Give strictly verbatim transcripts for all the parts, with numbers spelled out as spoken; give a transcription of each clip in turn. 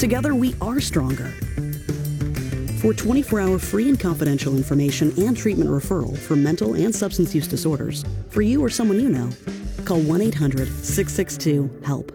Together, we are stronger. For twenty-four hour free and confidential information and treatment referral for mental and substance use disorders, for you or someone you know, call one eight hundred six six two HELP.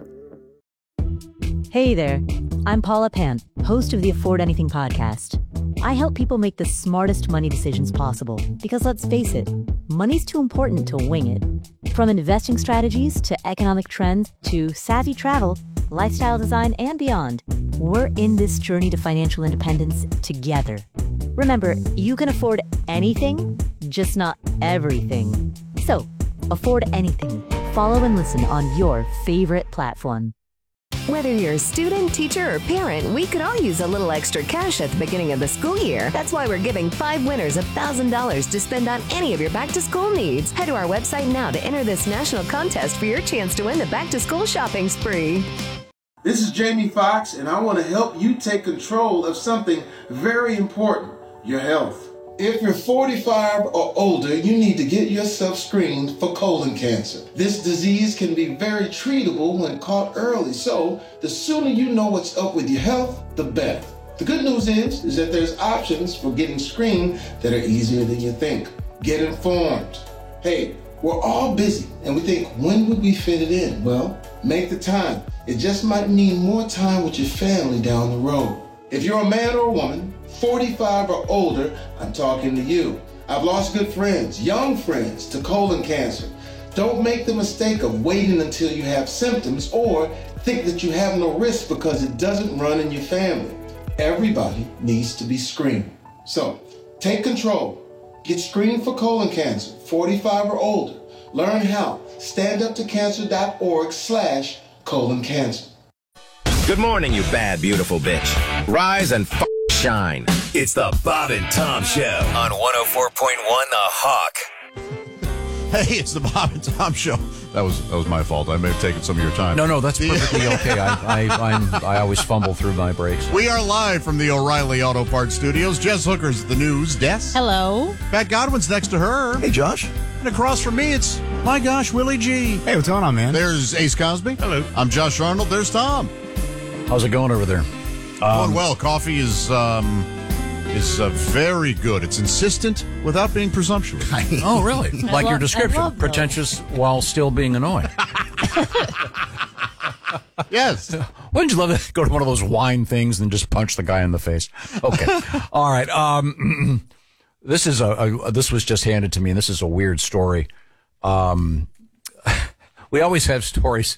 Hey there, I'm Paula Pant, host of the Afford Anything podcast. I help people make the smartest money decisions possible because, let's face it, money's too important to wing it. From investing strategies to economic trends to savvy travel, lifestyle design, and beyond, we're in this journey to financial independence together. Remember, you can afford anything, just not everything. So, afford anything. Follow and listen on your favorite platform. Whether you're a student, teacher, or parent, we could all use a little extra cash at the beginning of the school year. That's why we're giving five winners one thousand dollars to spend on any of your back-to-school needs. Head to our website now to enter this national contest for your chance to win the back-to-school shopping spree. This is Jamie Foxx, and I want to help you take control of something very important, your health. If you're forty-five or older, you need to get yourself screened for colon cancer. This disease can be very treatable when caught early, so the sooner you know what's up with your health, the better. The good news is, is that there's options for getting screened that are easier than you think. Get informed. Hey, we're all busy, and we think, when would we fit it in? Well, make the time. It just might mean more time with your family down the road. If you're a man or a woman, forty-five or older, I'm talking to you. I've lost good friends, young friends, to colon cancer. Don't make the mistake of waiting until you have symptoms or think that you have no risk because it doesn't run in your family. Everybody needs to be screened. So, take control. Get screened for colon cancer, forty-five or older. Learn how. Standuptocancer.org slash colon cancer. Good morning, you bad, beautiful bitch. Rise and f*** shine. It's the Bob and Tom Show On one oh four point one The Hawk. Hey, it's the Bob and Tom Show. That was that was my fault. I may have taken some of your time. No, no, that's perfectly okay. I I I'm, I always fumble through my breaks. We are live from the O'Reilly Auto Parts Studios. Jess Hooker's at the news desk. Hello. Pat Godwin's next to her. Hey, Josh. And across from me, it's, my gosh, Willie G. Hey, what's going on, man? There's Ace Cosby. Hello. I'm Josh Arnold. There's Tom. How's it going over there? Um, Um, well, coffee is um, is uh, very good. It's insistent without being presumptuous. Oh, really? Like love- your description. I love those. Pretentious while still being annoying. Yes. Wouldn't you love to go to one of those wine things and just punch the guy in the face? Okay. All right. Um, this is a, a this was just handed to me, and this is a weird story. Um, we always have stories.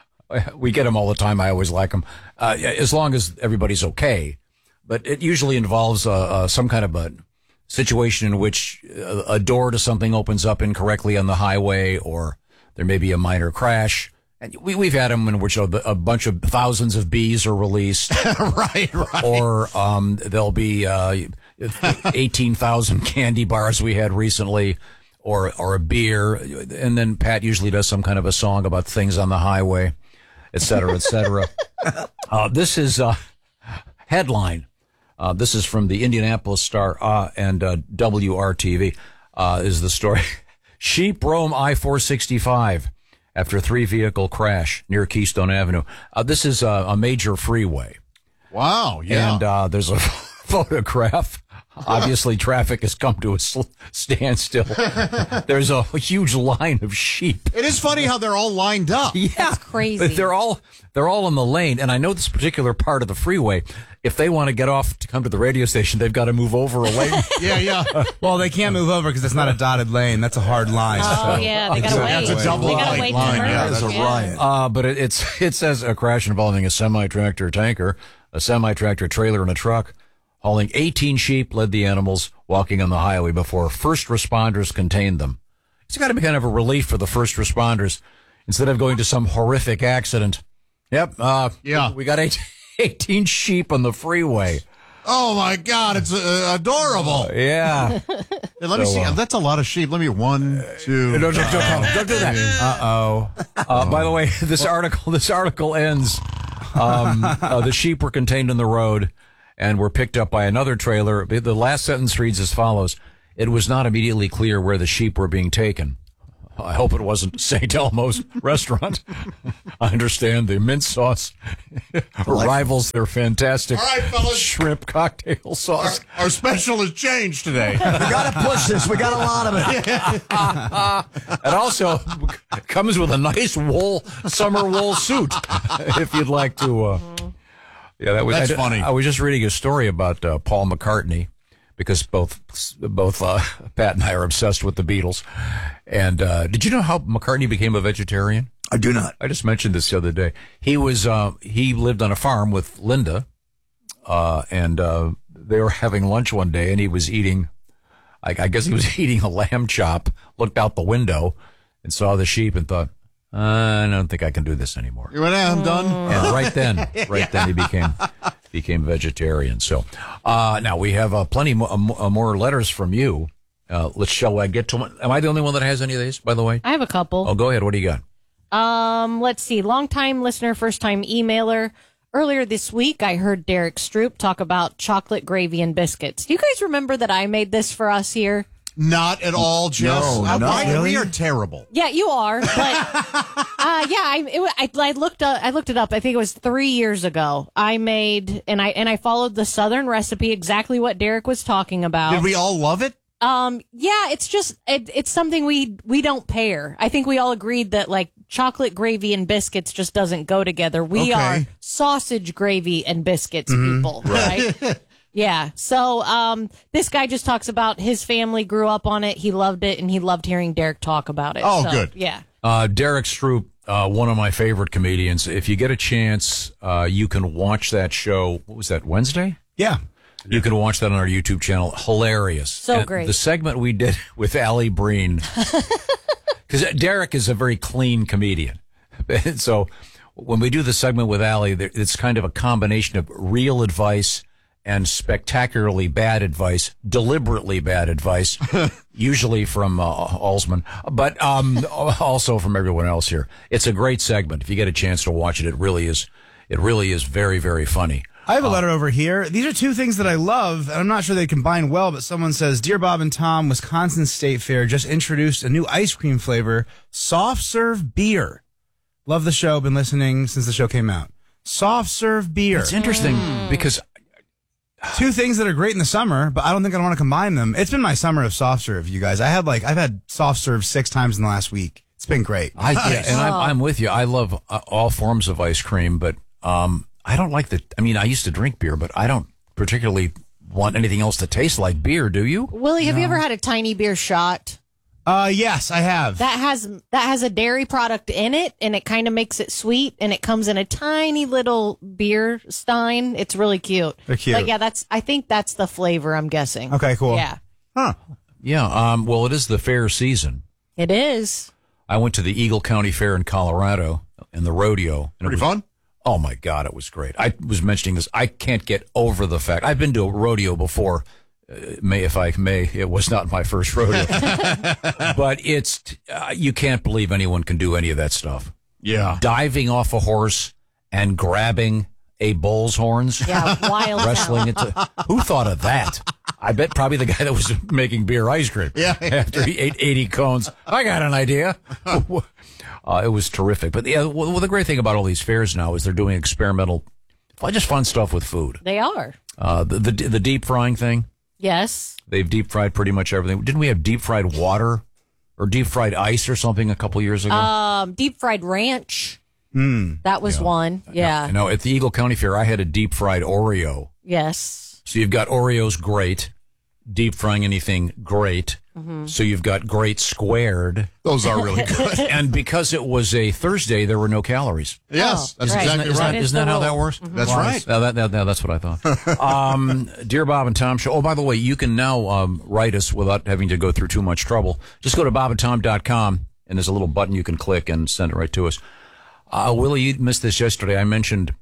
We get them all the time. I always like them, uh, as long as everybody's okay. But it usually involves uh, uh, some kind of a situation in which a, a door to something opens up incorrectly on the highway, or there may be a minor crash. And we, we've had them in which a, a bunch of thousands of bees are released. right, right. Or um, there'll be uh, eighteen thousand candy bars we had recently, or or a beer. And then Pat usually does some kind of a song about things on the highway, et cetera, et cetera. uh, this is uh, headline. Uh, this is from the Indianapolis Star uh, and uh, W R T V uh, is the story. Sheep roam I four sixty-five after three-vehicle crash near Keystone Avenue. Uh, this is uh, a major freeway. Wow, yeah. And uh, there's a photograph. Obviously, traffic has come to a sl- standstill. There's a huge line of sheep. It is funny how they're all lined up. Yeah, That's crazy. But they're all they're all in the lane, and I know this particular part of the freeway. If they want to get off to come to the radio station, they've got to move over a lane. yeah, yeah. Well, they can't move over because it's not a dotted lane. That's a hard line. Oh, so. yeah, they gotta Exactly. wait. That's a double they gotta white wait line, for yeah, hers. that's a riot. Uh, but it, it's it says a crash involving a semi-tractor tanker, a semi-tractor trailer, and a truck hauling eighteen sheep led the animals walking on the highway before first responders contained them. It's got to be kind of a relief for the first responders instead of going to some horrific accident. Yep. Uh, Yeah. We got eighteen sheep on the freeway. Oh, my God. It's uh, adorable. Yeah. Hey, let me So, see. uh, That's a lot of sheep. Let me one, two. Don't, don't, don't, don't do that. Uh-oh. Uh, by the way, this article this article ends. Um, uh, the sheep were contained in the road and were picked up by another trailer. The last sentence reads as follows: "It was not immediately clear where the sheep were being taken." I hope it wasn't Saint Elmo's restaurant. I understand the mint sauce rivals their fantastic All right, fellas. shrimp cocktail sauce. Our, our special has changed today. We got to push this. We got a lot of it. It also comes with a nice wool, summer wool suit, if you'd like to. Uh, yeah, that was That's I, funny. I was just reading a story about uh, Paul McCartney, because both both uh, Pat and I are obsessed with the Beatles. And uh, did you know how McCartney became a vegetarian? I do not. I just mentioned this the other day. He was uh, he lived on a farm with Linda, uh, and uh, they were having lunch one day, and he was eating. I, I guess he was eating a lamb chop. Looked out the window and saw the sheep, and thought, I don't think I can do this anymore. You went, I'm done. And right then, right then, he became became vegetarian. So uh, now we have uh, plenty mo- uh, more letters from you. Uh, let's shall I get to one? Am I the only one that has any of these, by the way? I have a couple. Oh, go ahead. What do you got? Um, let's see. Long-time listener, first-time emailer. Earlier this week, I heard Derek Stroop talk about chocolate gravy and biscuits. Do you guys remember that I made this for us here? Not at all, Jess. No, Uh, not why- really. We are terrible. Yeah, you are. But uh, yeah, I, it, wa- I I looked up, I looked it up. I think it was three years ago. I made and I and I followed the Southern recipe, exactly what Derek was talking about. Did we all love it? Um, yeah, it's just it, it's something we we don't pair. I think we all agreed that like chocolate gravy and biscuits just doesn't go together. We Okay. are sausage gravy and biscuits people, right? Yeah. So um, this guy just talks about his family grew up on it. He loved it, and he loved hearing Derek talk about it. Oh, So, good. Yeah. Uh, Derek Stroop, uh, one of my favorite comedians. If you get a chance, uh, you can watch that show. What was that, Wednesday? Yeah. You can watch that on our YouTube channel. Hilarious. So And great. The segment we did with Allie Breen, because Derek is a very clean comedian. And so when we do the segment with Allie, there- it's kind of a combination of real advice and spectacularly bad advice, deliberately bad advice, usually from uh, Alsman, but um, also from everyone else here. It's a great segment. If you get a chance to watch it, it really is. It really is very, very funny. I have a letter over here. These are two things that I love, and I'm not sure they combine well, but someone says, Dear Bob and Tom, Wisconsin State Fair just introduced a new ice cream flavor, soft serve beer. Love the show. Been listening since the show came out. Soft serve beer. It's interesting because two things that are great in the summer, but I don't think I want to combine them. It's been my summer of soft serve, you guys. I had like, I've had soft serve six times in the last week. It's been great. I, yeah, and I'm, I'm with you. I love uh, all forms of ice cream, but um, I don't like the. I mean, I used to drink beer, but I don't particularly want anything else to taste like beer. Do you? Willie, have you ever had a tiny beer shot? Uh, yes, I have. That has that has a dairy product in it, and it kind of makes it sweet, and it comes in a tiny little beer stein. It's really cute. They're cute. But yeah, that's I think that's the flavor. I'm guessing. Okay, cool. Yeah, Huh. Yeah. Um, well, it is the fair season. it is. I went to the Eagle County Fair in Colorado and the rodeo. And it Pretty was- fun? Oh my God, it was great. I was mentioning this. I can't get over the fact I've been to a rodeo before. Uh, may if I may, it was not my first rodeo, but it's uh, you can't believe anyone can do any of that stuff. Yeah. Diving off a horse and grabbing a bull's horns, Yeah, wild. wrestling into. Who thought of that? I bet probably the guy that was making beer ice cream. Yeah. After he ate eighty cones, I got an idea. Uh, it was terrific. But yeah, well, the great thing about all these fairs now is they're doing experimental, just fun stuff with food. They are. Uh, the, the the deep frying thing, Yes. they've deep fried pretty much everything. Didn't we have deep fried water or deep fried ice or something a couple years ago? Um, deep fried ranch. Hmm. That was one. Yeah. You know, at the Eagle County Fair, I had a deep fried Oreo. Yes. So you've got Oreos, great. Deep frying anything, great. Mm-hmm. So you've got great squared. Those are really good. And because it was a Thursday, there were no calories. Yes, Oh, that's right. exactly Isn't that, right. is isn't that the how rule. that works? That's right. Now that, that, that- that's what I thought. um, Dear Bob and Tom Show. Oh, by the way, you can now um, write us without having to go through too much trouble. Just go to bob and tom dot com, and there's a little button you can click and send it right to us. Uh, Willie, you missed this yesterday. I mentioned,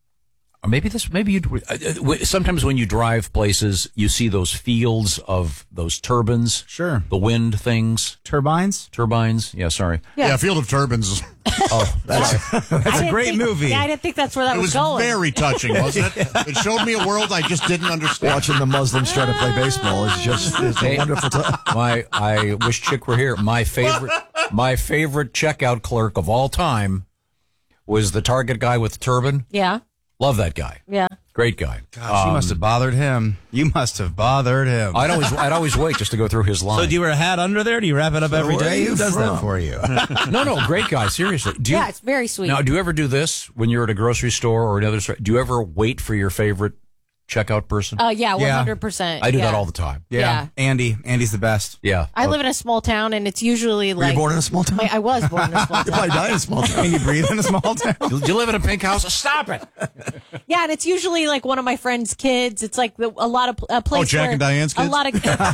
or maybe this, maybe you. Uh, sometimes when you drive places, you see those fields of those turbines. Sure. The wind things, Turbines? turbines. Yeah, sorry. Yeah, Field of Turbines. Oh, that's That's I a didn't great think- movie. Yeah, I didn't think that's where that It was, was going. very touching, wasn't it? It showed me a world I just didn't understand. Watching the Muslims try to play baseball is just it's a Hey. wonderful time. my. I wish Chick were here. My favorite. My favorite checkout clerk of all time was the Target guy with the turban. Yeah. Love that guy. Yeah. Great guy. Gosh, you must have bothered him. You must have bothered him. I'd always, I'd always wait just to go through his line. So do you wear a hat under there? Do you wrap it up So every where day? are you Who does from? that for you? No, no, great guy. Seriously. Do you, Yeah, it's very sweet. Now, do you ever do this when you're at a grocery store or another store? Do you ever wait for your favorite checkout person? Uh, yeah, one Yeah. hundred percent. I do yeah. that all the time. Yeah. Yeah. Andy. Andy's the best. Yeah. I live in a small town, and it's usually Were like. you born in a small town? I, I was born in a small You probably town. died in a small town. Can you breathe in a small town? Do you live in a pink house? Stop it. Yeah, and it's usually like one of my friend's kids. It's like the, a lot of a place. Oh, Jack where and Diane's A kids? lot of.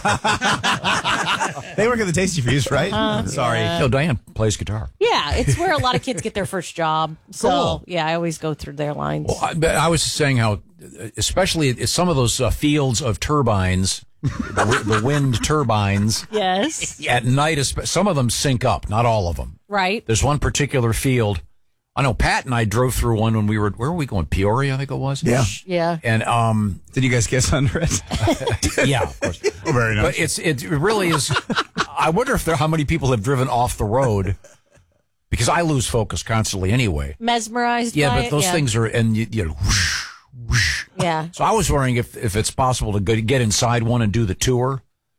They work at the Tasty Feast, right? Uh, Sorry. yeah. No, Diane plays guitar. Yeah, it's where a lot of kids get their first job. So Cool. yeah, I always go through their lines. Well, I, but I was saying how, especially at some of those uh, fields of turbines, the, wi- the wind turbines, Yes. at night, espe- some of them sync up, not all of them. Right. There's one particular field. I know Pat and I drove through one when we were, where were we going? Peoria, I think it was. Yeah. Yeah. And, um, Did you guys kiss under it? yeah, of course. Oh, very nice. But it's, it really is. I wonder if there, how many people have driven off the road because I lose focus constantly anyway. Mesmerized. Yeah, by but it? those yeah. things are, and you, you know, whoosh, whoosh. Yeah. So I was wondering if, if it's possible to go, get inside one and do the tour.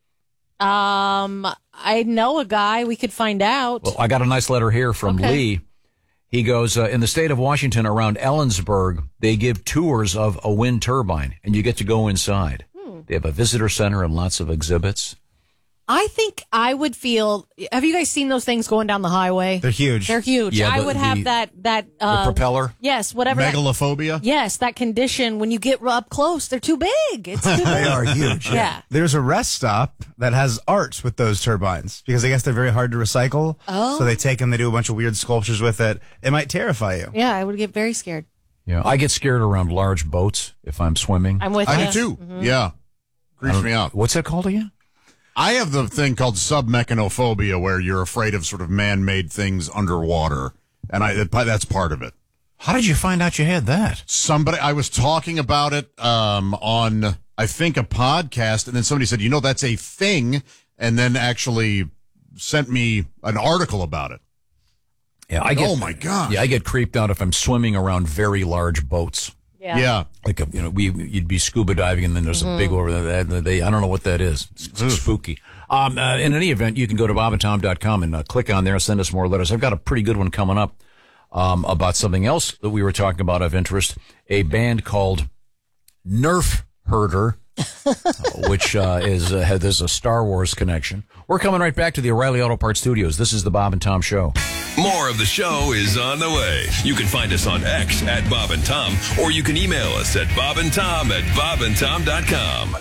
Um, I know a guy. We could find out. Well, I got a nice letter here from Okay. Lee. He goes, uh, in the state of Washington around Ellensburg, they give tours of a wind turbine, and you get to go inside. Hmm. They have a visitor center and lots of exhibits. I think I would feel. Have you guys seen those things going down the highway? They're huge. They're huge. Yeah, I the- would the- have that that uh, the propeller? Yes, whatever. that- Megalophobia? yes, that condition when you get up close, they're too big. It's too big. They are huge. Yeah. There's a rest stop that has art with those turbines because I guess they're very hard to recycle. Oh. So they take them, they do a bunch of weird sculptures with it. It might terrify you. Yeah, I would get very scared. Yeah, I get scared around large boats if I'm swimming. I'm with I you. do too. Mhm. Yeah. I Creeps don't- me out. What's that called again? I have the thing called submechanophobia where you're afraid of sort of man-made things underwater. And I that's part of it. How did you find out you had that? Somebody, I was talking about it um, on, I think, a podcast, and then somebody said, you know, that's a thing, and then actually sent me an article about it. Yeah, I get. Oh, my God. Yeah, I get creeped out if I'm swimming around very large boats. Yeah. Yeah. Like, a, you know, we you'd be scuba diving, and then there's Mhm. a big over there. They, they, I don't know what that is. It's, it's spooky. Um, uh, in any event, you can go to bob and tom dot com and uh, click on there and send us more letters. I've got a pretty good one coming up um, about something else that we were talking about of interest. A band called Nerf Herder, which uh, is uh, has- there's a Star Wars connection. We're coming right back to the O'Reilly Auto Parts Studios. This is the Bob and Tom Show. More of the show is on the way. You can find us on X at Bob and Tom, or you can email us at bob and tom at bob and tom dot com.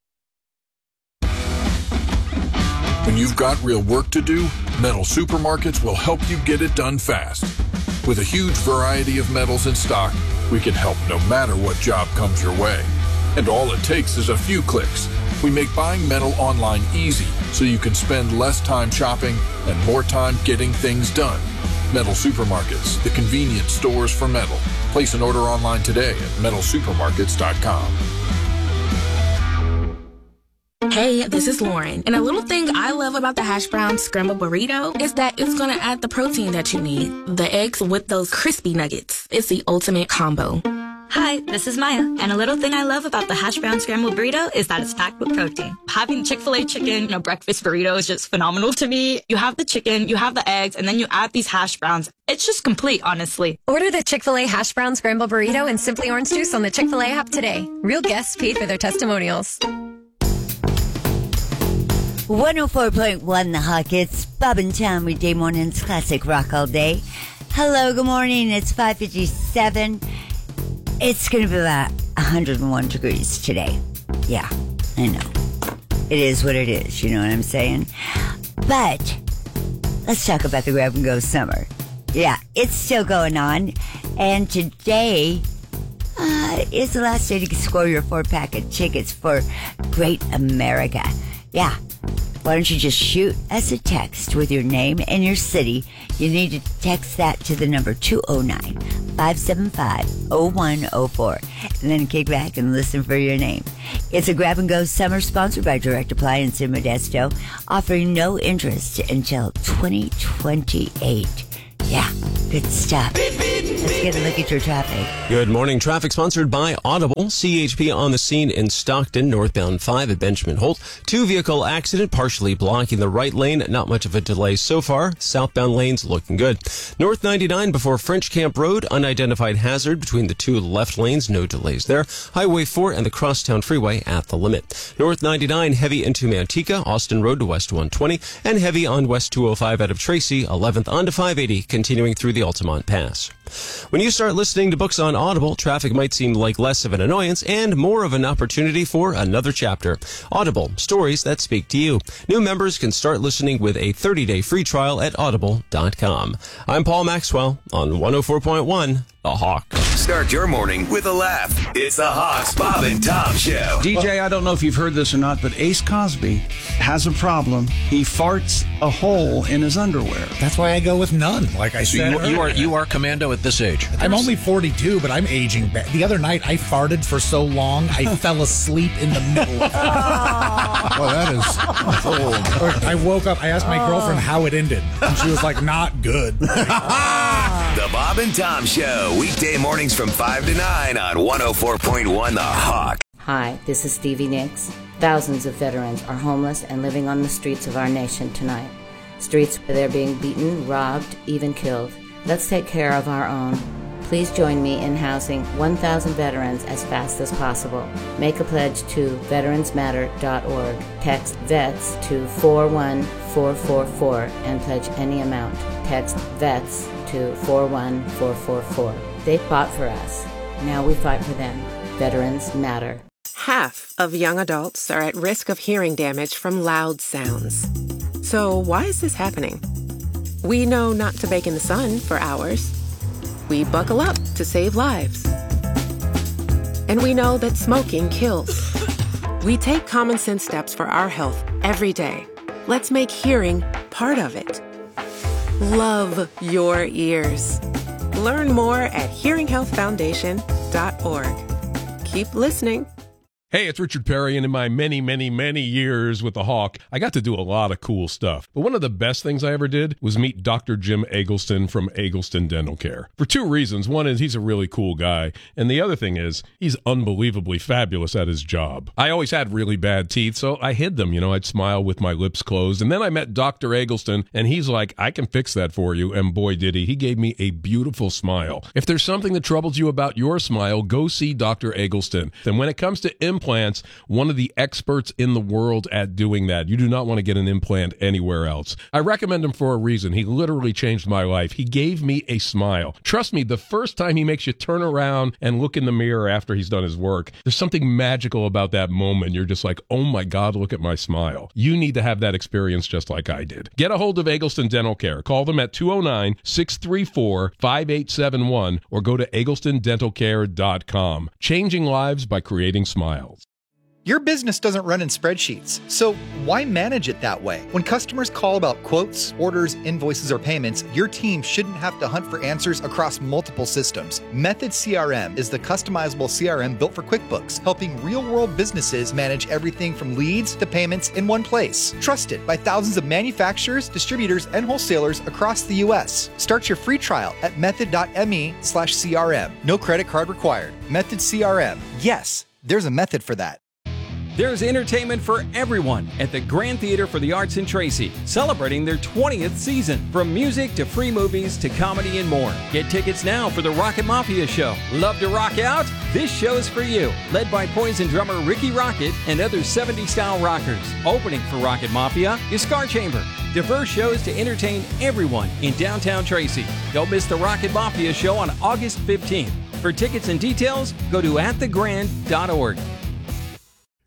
When you've got real work to do, Metal Supermarkets will help you get it done fast. With a huge variety of metals in stock, we can help no matter what job comes your way. And all it takes is a few clicks. We make buying metal online easy so you can spend less time shopping and more time getting things done. Metal Supermarkets, the convenient stores for metal. Place an order online today at metal supermarkets dot com. Hey, this is Lauren. And a little thing I love about the hash brown scrambled burrito is that it's going to add the protein that you need. The eggs with those crispy nuggets. It's the ultimate combo. Hi, this is Maya, and a little thing I love about the hash brown scrambled burrito is that it's packed with protein. Having Chick-fil-A chicken, you know, breakfast burrito is just phenomenal to me. You have the chicken, you have the eggs, and then you add these hash browns. It's just complete, honestly. Order the Chick-fil-A hash brown scrambled burrito and Simply Orange Juice on the Chick-fil-A app today. Real guests paid for their testimonials. one oh four point one The Hawk. It's Bob and Tom weekday mornings, classic rock all day. Hello, good morning. It's five fifty-seven. It's going to be about one hundred one degrees today. Yeah, I know. It is what it is, you know what I'm saying? But let's talk about the grab and go summer. Yeah, it's still going on. And today uh, is the last day to score your four-pack of tickets for Great America. Yeah. Why don't you just shoot us a text with your name and your city? You need to text that to the number two oh nine, five seven five, oh one oh four. and then kick back and listen for your name. It's a grab-and-go summer sponsored by Direct Appliance in Modesto, offering no interest until twenty twenty-eight. Yeah, good stuff. Let's get a look at your traffic. Good morning. Traffic sponsored by Audible. C H P on the scene in Stockton, northbound five at Benjamin Holt. Two-vehicle accident partially blocking the right lane. Not much of a delay so far. Southbound lanes looking good. North ninety-nine before French Camp Road. Unidentified hazard between the two left lanes. No delays there. Highway four and the Crosstown Freeway at the limit. North ninety-nine heavy into Manteca. Austin Road to West one twenty. And heavy on West two oh five out of Tracy. eleventh onto five eighty. Continuing through the Altamont Pass. When you start listening to books on Audible, traffic might seem like less of an annoyance and more of an opportunity for another chapter. Audible, stories that speak to you. New members can start listening with a thirty-day free trial at audible dot com. I'm Paul Maxwell on one oh four point one, The Hawk. Start your morning with a laugh. It's The Hawk's Bob and Tom Show. D J, I don't know if you've heard this or not, but Ace Cosby has a problem. He farts a hole in his underwear. That's why I go with none, like I So said you, you are earlier. you are commando at this age. I'm only forty-two, but I'm aging back. The other night, I farted for so long, I fell asleep in the middle of it. Well, that is old. I woke up, I asked my girlfriend how it ended, and she was like, not good. The Bob and Tom Show, weekday mornings from five to nine on one oh four point one The Hawk. Hi, this is Stevie Nicks. Thousands of veterans are homeless and living on the streets of our nation tonight. Streets where they're being beaten, robbed, even killed. Let's take care of our own. Please join me in housing one thousand veterans as fast as possible. Make a pledge to veterans matter dot org. Text VETS to four one four four four and pledge any amount. Text VETS to four one four four four. They fought for us. Now we fight for them. Veterans matter. Half of young adults are at risk of hearing damage from loud sounds. So why is this happening? We know not to bake in the sun for hours. We buckle up to save lives. And we know that smoking kills. We take common sense steps for our health every day. Let's make hearing part of it. Love your ears. Learn more at hearing health foundation dot org. Keep listening. Hey, it's Richard Perry, and in my many, many, many years with the Hawk, I got to do a lot of cool stuff. But one of the best things I ever did was meet Doctor Jim Eggleston from Eggleston Dental Care. For two reasons. One is he's a really cool guy, and the other thing is he's unbelievably fabulous at his job. I always had really bad teeth, so I hid them. You know, I'd smile with my lips closed, and then I met Doctor Eggleston, and he's like, I can fix that for you, and boy did he. He gave me a beautiful smile. If there's something that troubles you about your smile, go see Doctor Eggleston. And when it comes to implants, Implants, one of the experts in the world at doing that. You do not want to get an implant anywhere else. I recommend him for a reason. He literally changed my life. He gave me a smile. Trust me, the first time he makes you turn around and look in the mirror after he's done his work, there's something magical about that moment. You're just like, oh my God, look at my smile. You need to have that experience just like I did. Get a hold of Eggleston Dental Care. Call them at two oh nine, six three four, five eight seven one or go to eggleston dental care dot com. Changing lives by creating smiles. Your business doesn't run in spreadsheets, so why manage it that way? When customers call about quotes, orders, invoices, or payments, your team shouldn't have to hunt for answers across multiple systems. Method C R M is the customizable C R M built for QuickBooks, helping real-world businesses manage everything from leads to payments in one place. Trusted by thousands of manufacturers, distributors, and wholesalers across the U S. Start your free trial at method.me slash CRM. No credit card required. Method C R M. Yes, there's a method for that. There's entertainment for everyone at the Grand Theater for the Arts in Tracy, celebrating their twentieth season. From music to free movies to comedy and more. Get tickets now for the Rocket Mafia show. Love to rock out? This show's for you. Led by Poison drummer Ricky Rocket and other seventies-style rockers. Opening for Rocket Mafia is Scar Chamber. Diverse shows to entertain everyone in downtown Tracy. Don't miss the Rocket Mafia show on August fifteenth. For tickets and details, go to at the grand dot org.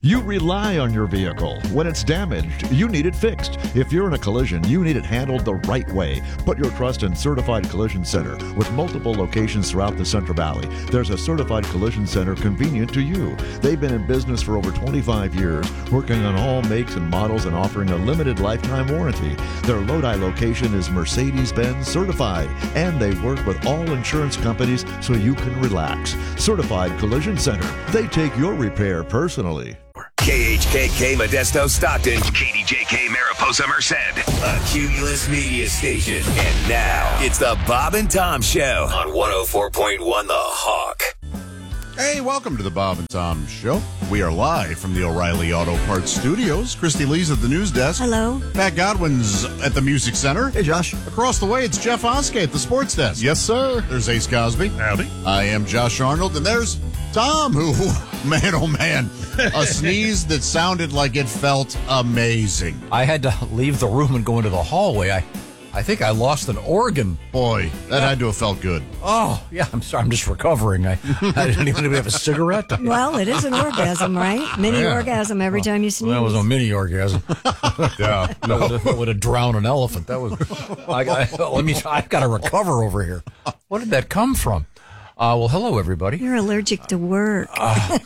You rely on your vehicle. When it's damaged, you need it fixed. If you're in a collision, you need it handled the right way. Put your trust in Certified Collision Center. With multiple locations throughout the Central Valley, there's a Certified Collision Center convenient to you. They've been in business for over twenty-five years, working on all makes and models and offering a limited lifetime warranty. Their Lodi location is Mercedes-Benz certified, and they work with all insurance companies so you can relax. Certified Collision Center. They take your repair personally. K H K K Modesto Stockton, K D J K Mariposa Merced, a Cumulus Media Station. And now, it's the Bob and Tom Show on one oh four point one The Hawk. Hey, welcome to the Bob and Tom Show. We are live from the O'Reilly Auto Parts Studios. Christy Lee's at the news desk. Hello. Pat Godwin's at the Music Center. Hey, Josh. Across the way, it's Jeff Oskey at the sports desk. Yes, sir. There's Ace Cosby. Howdy. I am Josh Arnold, and there's Tom, who, man, oh, man, a sneeze that sounded like it felt amazing. I had to leave the room and go into the hallway. I I think I lost an organ. Boy, that had to have felt good. Oh, yeah, I'm sorry. I'm just recovering. I, I didn't even have a cigarette. Well, it is an orgasm, right? Mini Yeah. orgasm every time you sneeze. That was a mini orgasm. Yeah, no. That would have drowned an elephant. That was. I, I, let me. I've got to recover over here. What did that come from? Uh, well, hello, everybody. You're allergic to work. Uh,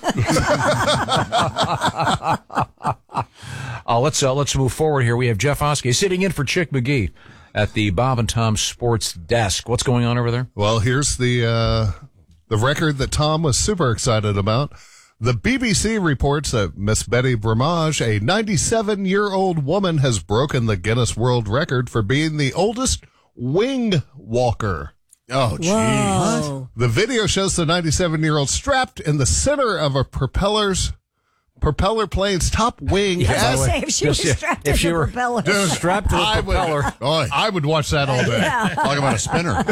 uh, let's uh, let's move forward here. We have Jeff Oskey sitting in for Chick McGee at the Bob and Tom Sports Desk. What's going on over there? Well, here's the uh, the record that Tom was super excited about. The B B C reports that Miss Betty Bramage, a ninety-seven-year-old woman, has broken the Guinness World Record for being the oldest wing walker. Oh, gee. Whoa. The video shows the ninety-seven-year-old strapped in the center of a propeller's propeller plane's top wing. I was as- going to say, if she was Just, yeah, strapped if to she the were propeller. Dude, strapped to the I propeller. Would, oh, I would watch that all day. Yeah. Talk about a spinner.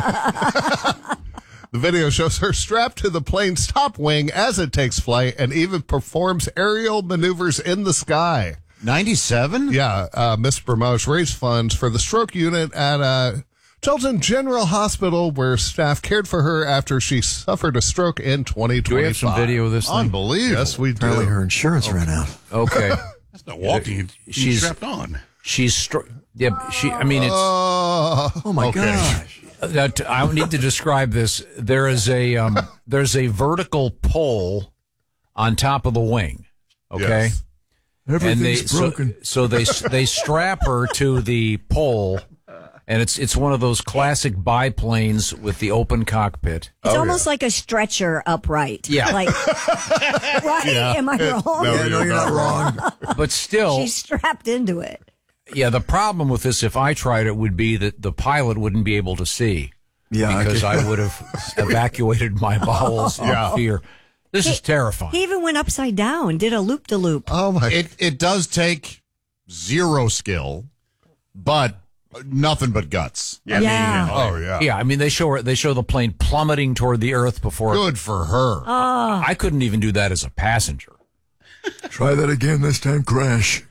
The video shows her strapped to the plane's top wing as it takes flight and even performs aerial maneuvers in the sky. ninety-seven? Yeah, uh, Miss Bramage raised funds for the stroke unit at uh, Chilton General Hospital, where staff cared for her after she suffered a stroke in twenty twenty-five. Do we have some video of this thing? Unbelievable. Yes, we do. Apparently her insurance ran out. Okay. That's not walking. She's strapped on. She's str- yeah. She. I mean, it's. Uh, Oh, my okay. gosh. That I need to describe this. There is a um, there's a vertical pole on top of the wing. Okay, Yes. Everything's and they so, broken. so they they strap her to the pole, and it's it's one of those classic biplanes with the open cockpit. It's almost like a stretcher upright. Yeah. Like, right? Yeah. Am I wrong? No, Yeah, no, you're not wrong. But still, She's strapped into it. yeah. The problem with this, if I tried it, would be that the pilot wouldn't be able to see. Yeah, I because could- I, would have evacuated my bowels Yeah. in fear. This is terrifying. He even went upside down, did a loop de loop. Oh, my. It it does take zero skill, but nothing but guts. Yeah. Yeah. Oh, yeah. Yeah, I mean they show her, they show the plane plummeting toward the earth before. Good for her. Oh. I couldn't even do that as a passenger. Try that again this time, crash.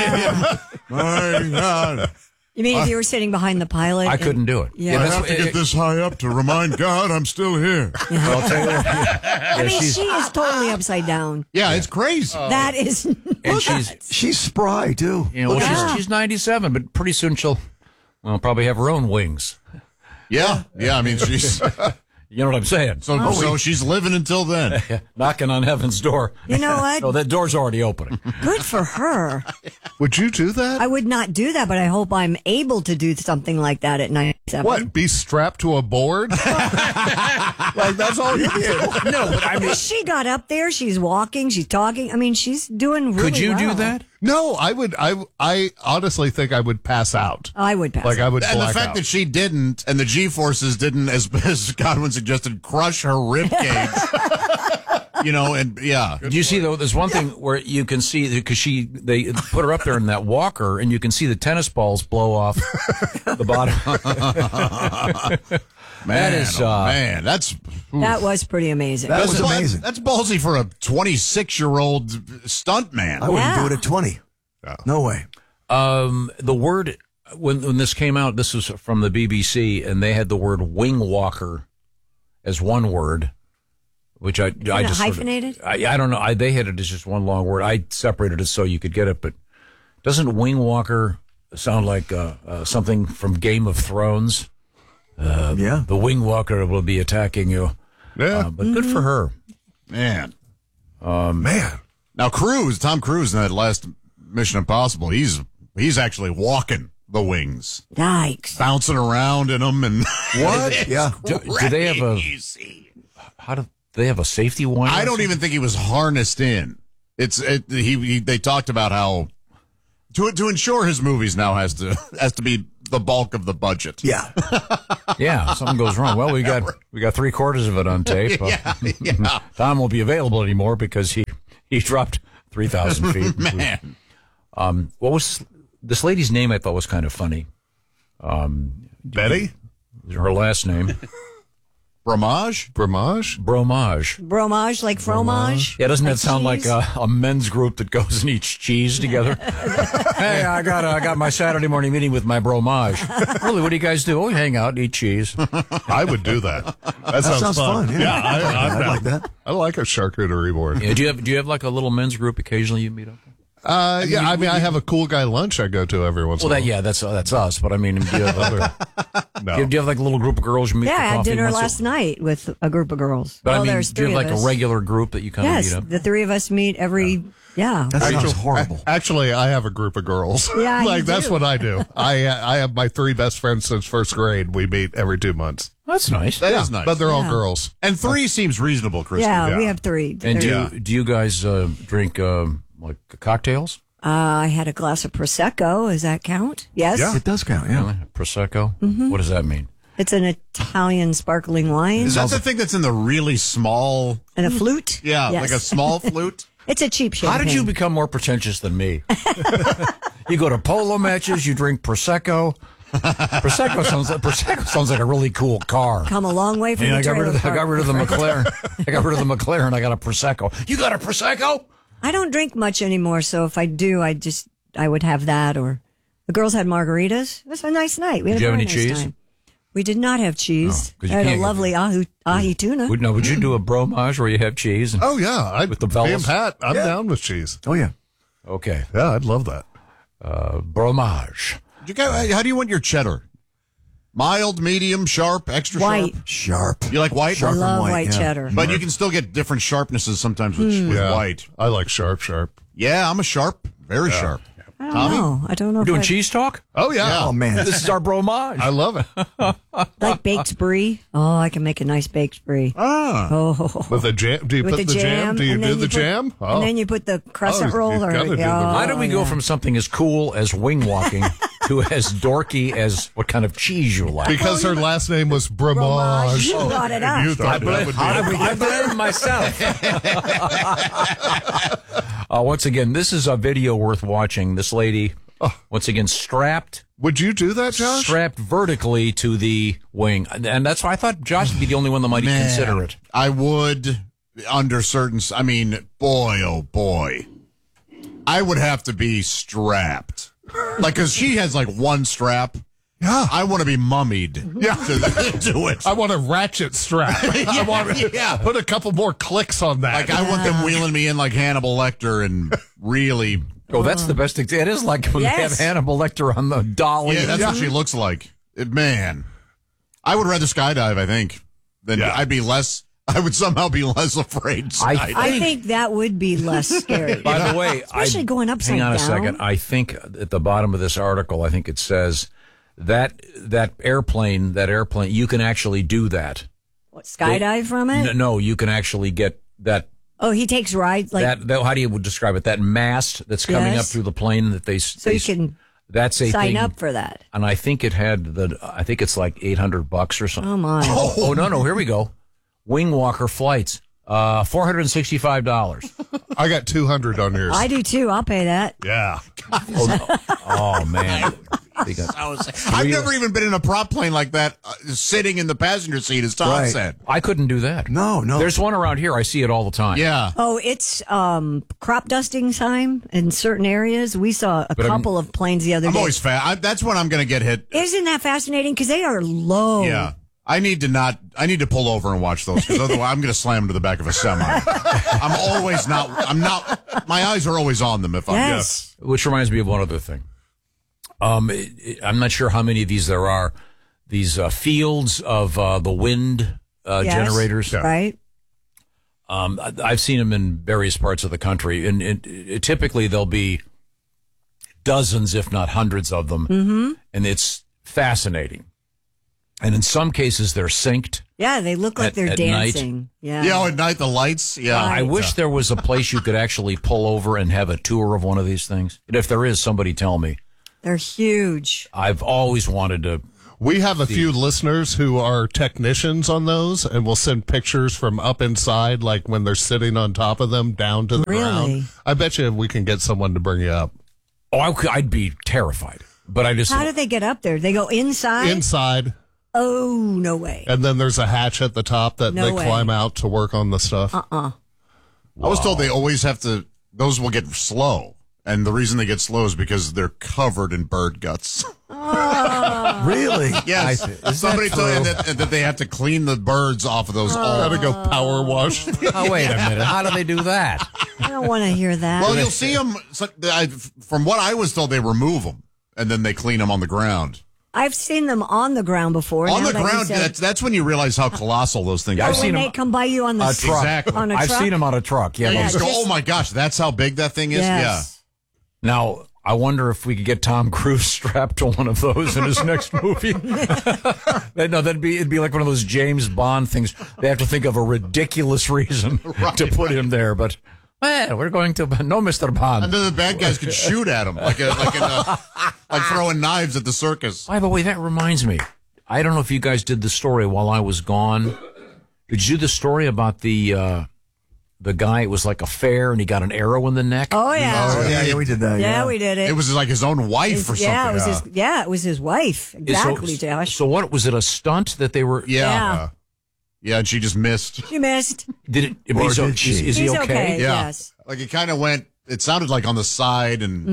My God. You mean if you were sitting behind the pilot? I and- couldn't do it. Yeah. I that's have what- to get it- this high up to remind God I'm still here. Well, I'll tell you what, yeah, I mean, she's- she is totally upside down. Yeah, it's crazy. That is. and she's She's spry, too. you know well, Yeah. she's she's ninety-seven, but pretty soon she'll well probably have her own wings. Yeah, yeah. I mean, she's You know what I'm saying? so so she's living until then. Knocking on heaven's door. You know what? No, that door's already opening. Good for her. Would you do that? I would not do that, but I hope I'm able to do something like that at ninety-seven. What? Be strapped to a board? Like, that's all you did. No, but I mean, she got up there. She's walking. She's talking. I mean, she's doing really could you do well. that? No, I would. I I honestly think I would pass out. I would pass. Like I would. And the black fact out. that she didn't, and the G forces didn't, as, as Godwin suggested, crush her rib cage. You know, and yeah. Do you see though? There's one thing where you can see because she they put her up there in that walker, and you can see the tennis balls blow off the bottom. Man, that is oh, uh, man, that's That was pretty amazing. That was that's, amazing. That's ballsy for a twenty-six-year-old stunt man. I wouldn't Yeah. do it at twenty. No way. Um, the word when when this came out, this was from the B B C, and they had the word wing walker as one word. which I, I Isn't it just sort of- hyphenated? I, I don't know. I, they had it as just one long word. I separated it so you could get it, but doesn't Wing Walker sound like uh, uh, something from Game of Thrones? Uh, yeah. The Wing Walker will be attacking you. Yeah. Uh, but good for her. Man. Um, Man. Now, Cruise, Tom Cruise in that last Mission Impossible, he's he's actually walking the wings. Yikes. Bouncing around in them. And What? Yeah. Do, do they have a... How do they have a safety one? I don't even think he was harnessed in. It's it, he, he. They talked about how to to ensure his movies now has to has to be the bulk of the budget. Yeah, yeah. Something goes wrong. Well, we got we got three quarters of it on tape. Yeah, yeah. Tom won't be available anymore because he he dropped three thousand feet. Man, um, what was this lady's name? I thought was kind of funny. Um, Betty, her last name. Bromage? Bromage? Bromage. Bromage, like fromage? Yeah, doesn't that Like sound cheese? like a, a men's group that goes and eats cheese together? Hey, I got uh, I got my Saturday morning meeting with my bromage. Really, what do you guys do? Oh, we hang out and eat cheese. I would do that. That, sounds, sounds fun, yeah. Yeah, I, I, I like that. I like a charcuterie board. Yeah, do you have do you have like a little men's group occasionally you meet up? Uh, yeah, I mean, I have a cool guy lunch I go to every once Well, in a that while. yeah, that's uh, that's us. But I mean, do you have other? No. do, you, do you have like a little group of girls you meet Yeah, for I had coffee dinner once a- last night with a group of girls. But well, I mean, there's do you three have like of us. a regular group that you kind Yes, of meet up? the three of us meet every. Yeah, That sounds Actually- horrible. a- Actually, I have a group of girls. Yeah, you like that's do. what I do. I uh, I have my three best friends since first grade. We meet every two months. That's nice. That yeah, is nice. but they're all Yeah. girls. And three seems reasonable, Kristen. yeah, yeah. we have three. And do There- you, do you guys uh, drink um, like cocktails? Uh, I had a glass of prosecco. Does that count? Yes. Yeah. It does count, yeah. Really? Prosecco? Mm-hmm. What does that mean? It's an Italian sparkling wine Is that the thing that's in the really small? and a flute. Yeah, Yes. like a small flute. It's a cheap champagne. How did you become more pretentious than me? You go to polo matches, you drink Prosecco. Prosecco sounds like Prosecco sounds like a really cool car. come a long way from And the I got rid trailer of the, I park, got rid of the my friend. McLaren. I got rid of the McLaren. I got a Prosecco. You got a Prosecco? I don't drink much anymore, so if I do, I just I would have that. Or the girls had margaritas. It was a nice night. We had Did you a have very any nice cheese? time. We did not have cheese. Oh, 'cause I you had a can't- lovely ahi, ahi tuna. Would, no, would you do a bromage where you have cheese? And, Oh yeah, I, With the me and Vellas? Pat, I'm Yeah. down with cheese. Oh, yeah. okay. Yeah, I'd love that. Uh, bromage. You got, how do you want your cheddar? Mild, medium, sharp, extra White. sharp. Sharp. You like white? I Sharp and love white, white yeah. cheddar. But you can still get different sharpnesses sometimes with, with Yeah. white. I like sharp, sharp. Yeah, I'm a sharp, very sharp. I don't Tommy? know. I don't know. We're if doing I, cheese talk? Oh yeah, Oh, man. This is our bromage. I love it. like baked brie. Oh, I can make a nice baked brie. Ah. Oh, With the jam, do you with put the jam. Do you and do then the put- jam? And then you put the crescent Oh, roll. you've Or, gotta do the- oh, Why don't we go yeah. from something as cool as wing walking to as dorky as what kind of cheese you like? Because her last name was Bromage. Bromage. You brought it up. You thought that would be I blame myself. uh, once again, this is a video worth watching. This lady, once again, strapped. Would you do that, Josh? Strapped vertically to the wing. And that's why I thought Josh would be the only one that might Man, consider it. I would, under certain. I mean, boy, oh boy, I would have to be strapped, like because she has like one strap. Yeah, I want to be mummied. Yeah. to do it. I want a ratchet strap. I want to yeah. put a couple more clicks on that. Like I want them wheeling me in like Hannibal Lecter and really. Oh, that's the best. Ex- it is like when Yes. they have Hannibal Lecter on the dolly. Yeah, that's what she looks like. It- man, I would rather skydive. I think than Yeah. I'd be less. I would somehow be less afraid. to I skydive. I think that would be less scary. By the way, Especially I, going upside hang on a down. second. I think at the bottom of this article, I think it says that that airplane, that airplane, you can actually do that. What, skydive from it? No, no, you can actually get that. Oh, he takes rides like that, that how do you describe it? That mast that's coming Yes. up through the plane that they so they, you can that's a sign thing, up for that. and I think it had the. I think it's like eight hundred bucks or something. Oh my! Oh, oh no, no, here we go. Wing Walker flights, uh, four hundred and sixty-five dollars. I got two hundred on yours. I do too. I'll pay that. Yeah. Oh, no. Oh, man. They got- I've never even been in a prop plane like that, uh, sitting in the passenger seat, as Tom Right. said. I couldn't do that. No, no. There's one around here. I see it all the time. Yeah. Oh, it's um, crop dusting time in certain areas. We saw a But I'm- couple of planes the other I'm day. always fat. I, that's when I'm going to get hit. Isn't that fascinating? Because they are low. Yeah. I need to not. I need to pull over and watch those because otherwise I'm going to slam into the back of a semi. I'm always not. I'm not. My eyes are always on them. If I'm Yes. Which reminds me of one other thing. Um, it, it, I'm not sure how many of these there are. These uh, fields of uh, the wind uh, Yes, generators, right? Um, I- I've seen them in various parts of the country, and it, it, typically there'll be dozens, if not hundreds, of them, Mm-hmm. and it's fascinating. And in some cases, they're synced. Yeah, they look like At- they're at night. dancing. Yeah. Yeah, oh, at night the lights. Yeah, I wish there was a place you could actually pull over and have a tour of one of these things. And if there is, somebody tell me. They're huge. I've always wanted to. We have a few listeners who are technicians on those, and will send pictures from up inside, like when they're sitting on top of them, down to the Really? ground. I bet you we can get someone to bring you up. Oh, I could, I'd be terrified. But I just How do they get up there? They go inside? Inside, Oh, no way. and then there's a hatch at the top that No they way. climb out to work on the stuff. Uh-uh. I was told they always have to. Those will get slow, and the reason they get slow is because they're covered in bird guts. Really? Yes. I- is that Somebody told me true? that, that they have to clean the birds off of those. all Gotta go power wash. Oh, wait a minute. How do they do that? I don't want to hear that. Well, you'll see them. So, I, from what I was told, they remove them and then they clean them on the ground. I've seen them on the ground before. On now the that you ground, said- that's, that's when you realize how colossal those things Yeah, are. I've Or seen when them- they come by you on the A s- truck. Exactly. on a I've truck? seen them on a truck. Yeah. Yeah, those- you go, oh my gosh, that's how big that thing is? Yes. Now, I wonder if we could get Tom Cruise strapped to one of those in his next movie. That- no, that'd be it'd be like one of those James Bond things. They have to think of a ridiculous reason to put him there, but well, we're going to no, Mister Bond. And then the bad guys could shoot at him like a, like, in a, like throwing knives at the circus. By the way, that reminds me. I don't know if you guys did the story while I was gone. Did you do the story about the uh, the guy? It was like a fair, and he got an arrow in the neck. Oh, yeah. Oh, yeah, yeah, we did that. yeah, Yeah, we did it. It was like his own wife His- or something. yeah, it was yeah. his, yeah, it was his wife. Exactly, so, Josh. So what was it? A stunt that they were? Yeah. Yeah. Yeah, and she just missed. She missed. Did it? Or is, did she? is, is he He's okay? okay. Yeah. Yes. Like it kind of went, it sounded like on the side and.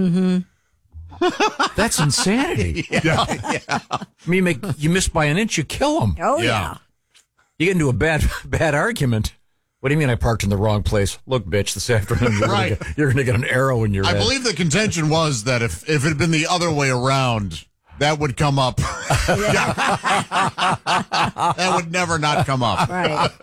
Mm-hmm. That's insanity. Yeah. yeah. I mean, make, you miss by an inch, you kill him. Oh, Yeah. yeah. You get into a bad bad argument. What do you mean I parked in the wrong place? Look, bitch, this afternoon you're Right. going to you're gonna get an arrow in your I head. believe the contention was that if, if it had been the other way around, that would come up. That would never not come up. Right.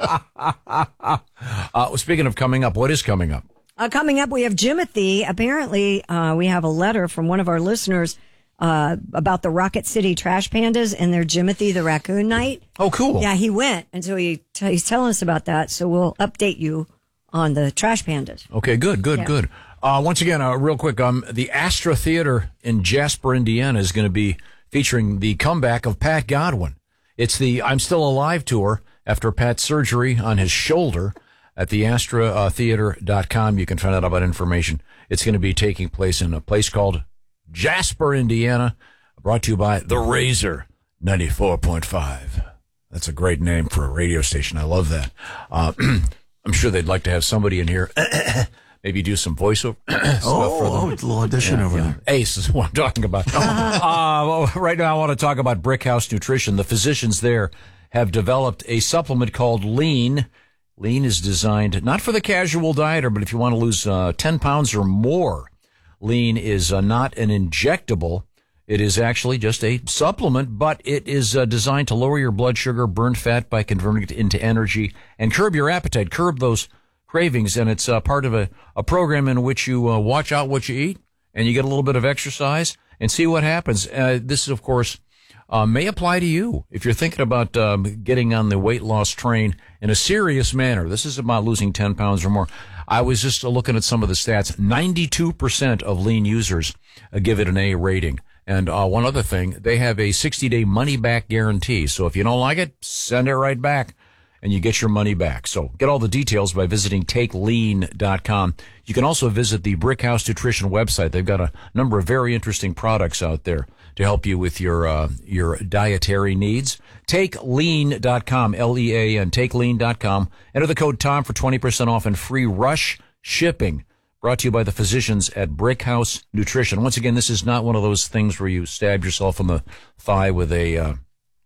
Uh, speaking of coming up, what is coming up? Uh, coming up, we have Jimothy. Apparently, uh, we have a letter from one of our listeners uh, about the Rocket City Trash Pandas and their Jimothy the Raccoon Night. Oh, cool. Yeah, he went, and so he t- he's telling us about that. So we'll update you on the Trash Pandas. Okay, good, good, Yeah. good. Uh, once again, uh, real quick, um, the Astra Theater in Jasper, Indiana is going to be featuring the comeback of Pat Godwin. It's the I'm Still Alive tour after Pat's surgery on his shoulder. At the astra theater dot com, you can find out about information. It's going to be taking place in a place called Jasper, Indiana, brought to you by The Razor ninety-four point five. That's a great name for a radio station. I love that. Uh, I'm sure they'd like to have somebody in here, maybe do some voiceover stuff Oh, for oh, them. it's a little audition over there. Ace is what I'm talking about. uh, well, right now, I want to talk about Brickhouse Nutrition. The physicians there have developed a supplement called Lean. Lean is designed not for the casual dieter, but if you want to lose uh, ten pounds or more. Lean is uh, not an injectable. It is actually just a supplement, but it is uh, designed to lower your blood sugar, burn fat by converting it into energy, and curb your appetite, curb those cravings. And it's uh, part of a, a program in which you uh, watch out what you eat, and you get a little bit of exercise, and see what happens. Uh, this is, of course, uh, may apply to you if you're thinking about um, getting on the weight loss train in a serious manner. This is about losing ten pounds or more. I was just uh, looking at some of the stats. ninety-two percent of Lean users uh, give it an A rating. And uh, one other thing, they have a sixty-day money-back guarantee. So if you don't like it, send it right back, and you get your money back. So get all the details by visiting take lean dot com. You can also visit the Brickhouse Nutrition website. They've got a number of very interesting products out there to help you with your uh, your dietary needs. take lean dot com, L E A N, take lean dot com. Enter the code TOM for twenty percent off and free rush shipping. Brought to you by the physicians at Brickhouse Nutrition. Once again, this is not one of those things where you stab yourself in the thigh with a uh,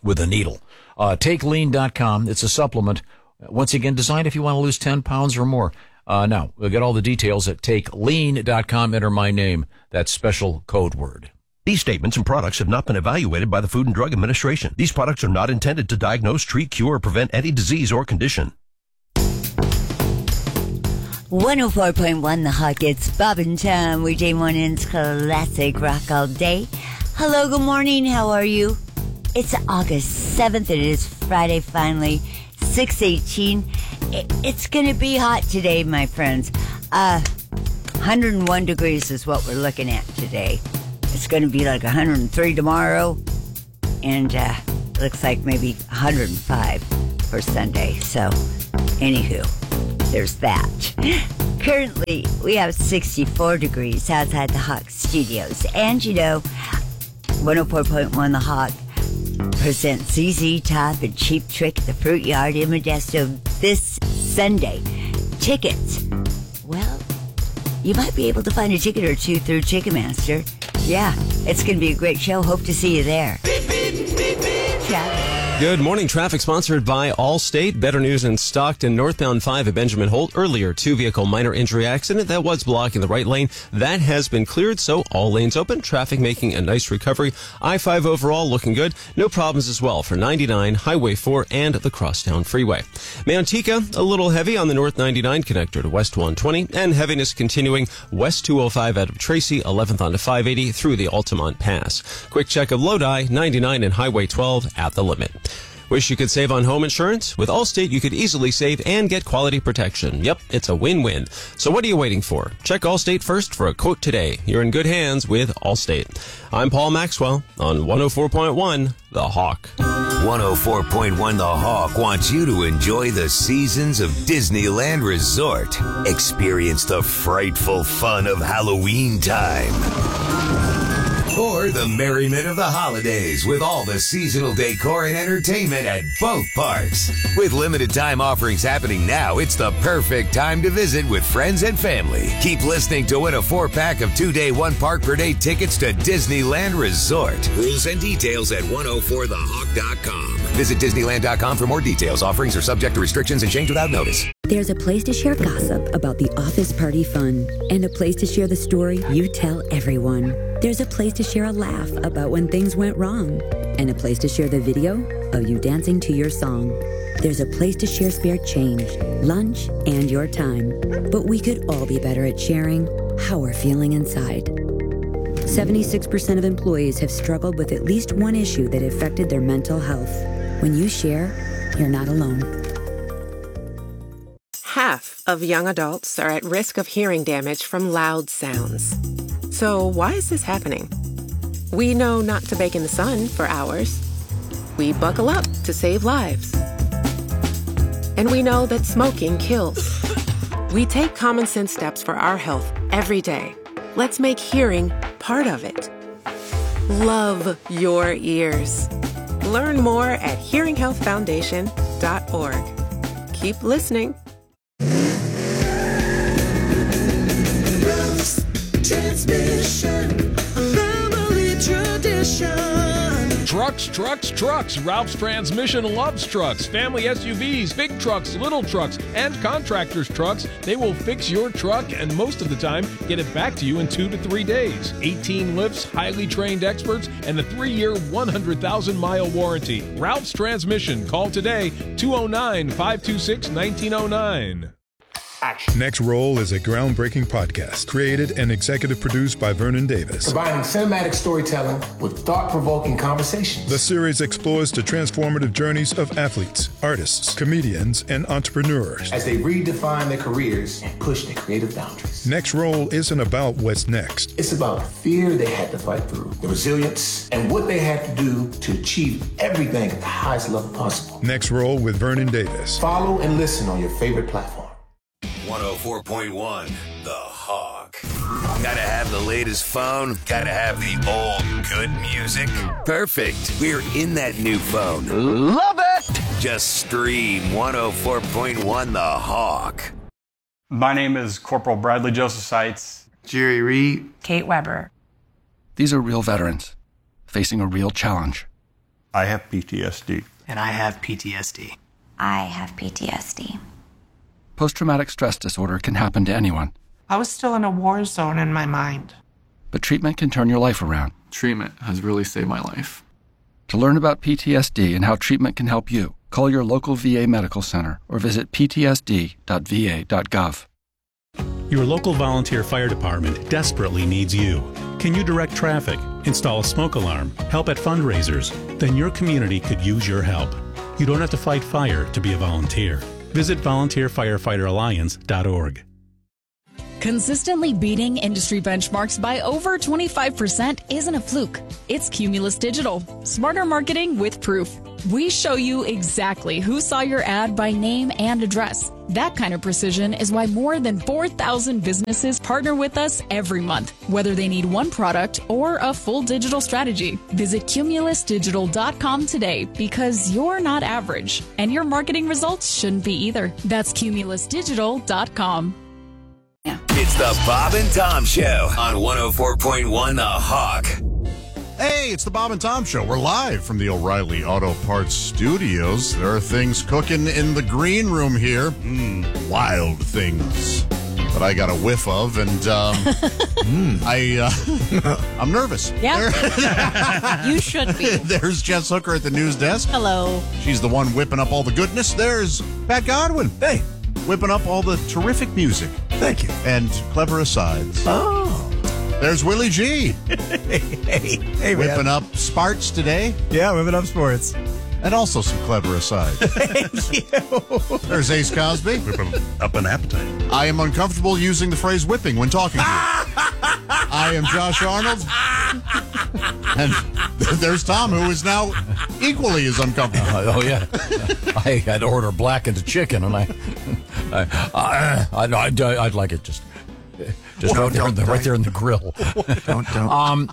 with a needle. Uh, take lean dot com. It's a supplement, once again, designed if you want to lose ten pounds or more. Uh, now, we'll get all the details at take lean dot com. Enter my name, that special code word. These statements and products have not been evaluated by the Food and Drug Administration. These products are not intended to diagnose, treat, cure, or prevent any disease or condition. one oh four point one The Hawk. It's Bob and Tom, weekday mornings, classic rock all day. Hello, good morning, how are you? It's August seventh, and it is Friday finally, six eighteen. It's going to be hot today, my friends. Uh, one hundred one degrees is what we're looking at today. It's going to be like one hundred three tomorrow, and uh, looks like maybe one hundred five for Sunday. So, anywho, there's that. Currently, we have sixty-four degrees outside the Hawk Studios. And, you know, one oh four point one The Hawk presents Z Z Top and Cheap Trick at the Fruit Yard in Modesto this Sunday. Tickets. Well, you might be able to find a ticket or two through Ticketmaster. Yeah, it's going to be a great show. Hope to see you there. Ciao. Good morning. Traffic sponsored by Allstate. Better news in Stockton. Northbound five at Benjamin Holt. Earlier, two-vehicle minor injury accident that was blocking the right lane. That has been cleared, so all lanes open. Traffic making a nice recovery. I five overall looking good. No problems as well for ninety-nine, Highway four, and the Crosstown Freeway. Manteca, a little heavy on the North ninety-nine connector to West one twenty, and heaviness continuing West two oh five out of Tracy, eleventh onto five eighty through the Altamont Pass. Quick check of Lodi, ninety-nine and Highway twelve at the limit. Wish you could save on home insurance? With Allstate, you could easily save and get quality protection. Yep, it's a win-win. So what are you waiting for? Check Allstate first for a quote today. You're in good hands with Allstate. I'm Paul Maxwell on one oh four point one The Hawk. one oh four point one The Hawk wants you to enjoy the seasons of Disneyland Resort. Experience the frightful fun of Halloween time. Or the merriment of the holidays with all the seasonal decor and entertainment at both parks. With limited time offerings happening now, it's the perfect time to visit with friends and family. Keep listening to win a four-pack of two-day, one-park-per-day tickets to Disneyland Resort. Rules and details at one oh four the hawk dot com. Visit Disneyland dot com for more details. Offerings are subject to restrictions and change without notice. There's a place to share gossip about the office party fun, and a place to share the story you tell everyone. There's a place to share a laugh about when things went wrong, and a place to share the video of you dancing to your song. There's a place to share spare change, lunch, and your time. But we could all be better at sharing how we're feeling inside. seventy-six percent of employees have struggled with at least one issue that affected their mental health. When you share, you're not alone. Half of young adults are at risk of hearing damage from loud sounds. So why is this happening? We know not to bake in the sun for hours. We buckle up to save lives. And we know that smoking kills. We take common sense steps for our health every day. Let's make hearing part of it. Love your ears. Learn more at hearing health foundation dot org. Keep listening. Transmission, family tradition. Trucks, trucks, trucks. Ralph's Transmission loves trucks. Family S U Vs, big trucks, little trucks, and contractors' trucks. They will fix your truck and most of the time get it back to you in two to three days. eighteen lifts, highly trained experts, and a three-year, one hundred thousand mile warranty. Ralph's Transmission. Call today, two oh nine, five two six, nineteen oh nine. Next Roll is a groundbreaking podcast created and executive produced by Vernon Davis. Combining cinematic storytelling with thought-provoking conversations. The series explores the transformative journeys of athletes, artists, comedians, and entrepreneurs as they redefine their careers and push their creative boundaries. Next Roll isn't about what's next. It's about the fear they had to fight through, the resilience, and what they had to do to achieve everything at the highest level possible. Next Roll with Vernon Davis. Follow and listen on your favorite platform. one oh four point one The Hawk. Gotta have the latest phone, gotta have the old good music. Perfect. We're in that new phone. Love it! Just stream one oh four point one The Hawk. My name is Corporal Bradley Joseph Seitz. Jerry Reed. Kate Weber. These are real veterans facing a real challenge. I have P T S D. And I have P T S D. I have P T S D. Post-traumatic stress disorder can happen to anyone, I was still in a war zone in my mind. but treatment can turn your life around. Treatment has really saved my life. To learn about P T S D and how treatment can help you, call your local V A medical center or visit p t s d dot v a dot gov. Your local volunteer fire department desperately needs you. Can you direct traffic, install a smoke alarm, help at fundraisers? Then your community could use your help. You don't have to fight fire to be a volunteer. Visit volunteer firefighter alliance dot org. Consistently beating industry benchmarks by over twenty-five percent isn't a fluke. It's Cumulus Digital. Smarter marketing with proof. We show you exactly who saw your ad by name and address. That kind of precision is why more than four thousand businesses partner with us every month, whether they need one product or a full digital strategy. Visit cumulus digital dot com today because you're not average, and your marketing results shouldn't be either. That's cumulus digital dot com. It's the Bob and Tom Show on one oh four point one The Hawk. Hey, it's the Bob and Tom Show. We're live from the O'Reilly Auto Parts Studios. There are things cooking in the green room here. Mm, wild things that I got a whiff of, and um, mm, I, uh, I'm nervous. Yeah, you should be. There's Jess Hooker at the news desk. Hello. She's the one whipping up all the goodness. There's Pat Godwin. Hey. Whipping up all the terrific music. Thank you. And clever asides. Oh. There's Willie G. hey, hey, hey, Whipping man. up Sparts today. Yeah, whipping up sports. And also some clever asides. Thank you. There's Ace Cosby. Whipping up an appetite. I am uncomfortable using the phrase whipping when talking to you. I am Josh Arnold. And there's Tom, who is now equally as uncomfortable. Uh, oh, yeah. I had to order blackened chicken, and I, I, I, I, I'd, I'd like it just, just Well, right, there in the, right there in the grill. Don't, don't. Um,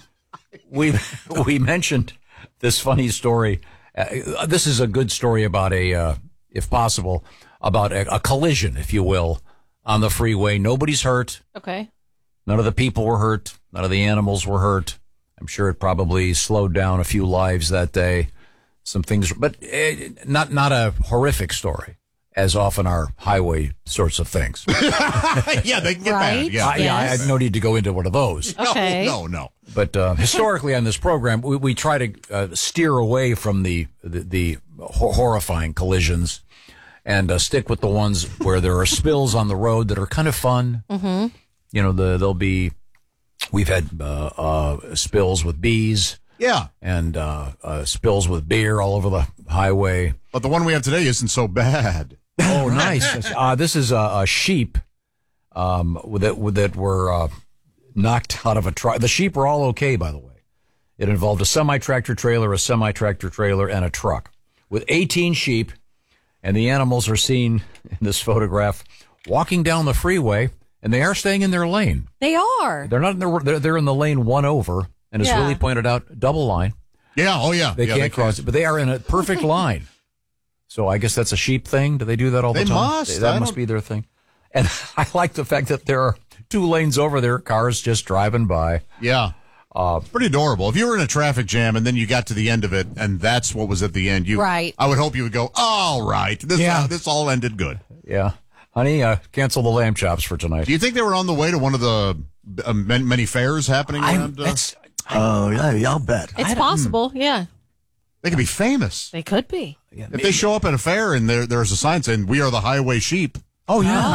we we mentioned this funny story. Uh, this is a good story about a, uh, if possible, about a, a collision, if you will, on the freeway. Nobody's hurt. Okay. None of the people were hurt. None of the animals were hurt. I'm sure it probably slowed down a few lives that day. Some things, but uh, not not a horrific story, as often are highway sorts of things. Yeah, they can get Right? bad. Yeah, I, yeah, I Yes. have no need to go into one of those. Okay. No, no, no. But uh, historically on this program, we, we try to uh, steer away from the the, the hor- horrifying collisions and uh, stick with the ones where there are spills on the road that are kind of fun. Mm-hmm. You know, the, there'll be, we've had uh, uh, spills with bees. Yeah. And uh, uh, spills with beer all over the highway. But the one we have today isn't so bad. Oh, nice. Uh, this is a, a sheep um, that, that were uh, knocked out of a truck. The sheep were all okay, by the way. It involved a semi-tractor trailer, a semi-tractor trailer, and a truck with eighteen sheep. And the animals are seen in this photograph walking down the freeway, and they are staying in their lane. They are. They're not in the, they're, they're in the lane one over, and as Yeah. Willie pointed out, double line. Yeah, oh yeah. They yeah, can't cross it, but they are in a perfect line. So I guess that's a sheep thing. Do they do that all They the time? must. That I must don't- be their thing. And I like the fact that there are two lanes over there, cars just driving by. Yeah. Uh, Pretty adorable. If you were in a traffic jam and then you got to the end of it and that's what was at the end, you Right. I would hope you would go, all right, this Yeah. uh, this all ended good. Yeah. Honey, uh, cancel the lamb chops for tonight. Do you think they were on the way to one of the uh, many, many fairs happening I- around? Uh, that's, Oh, yeah, I'll bet. It's possible. Yeah. they could be famous. They could be. If they show up at a fair and there there's a sign saying, we are the highway sheep. Oh,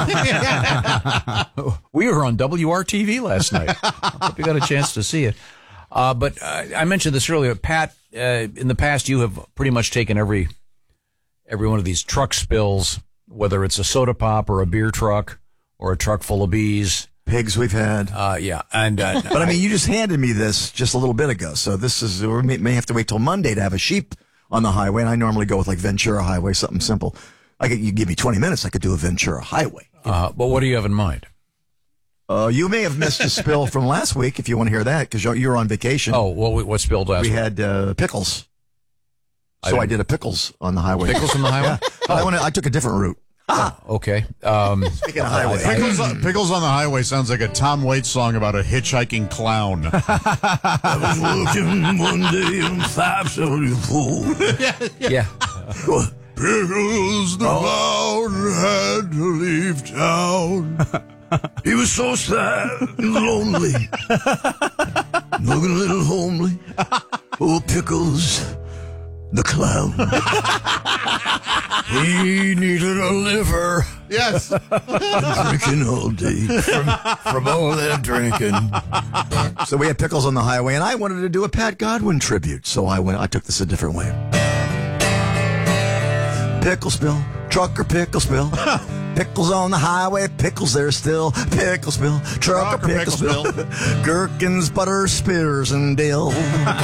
yeah. We were on W R T V last night. Hope you got a chance to see it. Uh, but uh, I mentioned this earlier. Pat, uh, in the past, you have pretty much taken every every one of these truck spills, whether it's a soda pop or a beer truck or a truck full of bees. Pigs we've had. Uh, yeah. and uh, But I mean, you just handed me this just a little bit ago. So this is, we may, may have to wait till Monday to have a sheep on the highway. And I normally go with like Ventura Highway, something simple. I could, you give me twenty minutes, I could do a Ventura Highway. Uh, but what do you have in mind? Uh, you may have missed a spill from last week if you want to hear that because you're, you're on vacation. Oh, what, what spilled last we week? had uh, pickles. I So I, didn't- did a pickles on the highway. Pickles on the highway? Yeah. But I, went, I took a different route. Oh, okay. Um, Speaking of highway. Pickles, on, Pickles on the Highway sounds like a Tom Waits song about a hitchhiking clown. I was working one day on five seventy-four. yeah. yeah. Pickles the Oh. clown had to leave town. He was so sad and lonely, looking a little homely. Oh, Pickles, the clown. He needed a liver. Yes. Drinking all day from, from all that drinking. So we had Pickles on the Highway, and I wanted to do a Pat Godwin tribute. So I went. I took this a different way. Pickle spill, trucker pickle spill. Pickles on the highway, pickles there still. Pickle spill, trucker pickle spill. Gherkins, butter, spears, and dill.